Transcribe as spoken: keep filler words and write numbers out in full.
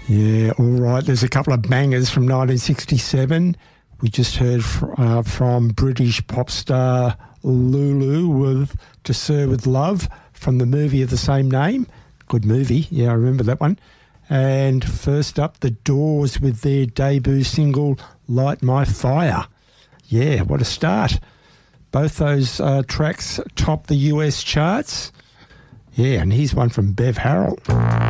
Yeah, all right. There's a couple of bangers from nineteen sixty-seven. We just heard fr- uh, from British pop star Lulu with To Sir With Love from the movie of the same name. Good movie. Yeah, I remember that one. And first up, The Doors with their debut single, Light My Fire. Yeah, what a start. Both those uh, tracks top the U S charts. Yeah, and here's one from Bev Harrell.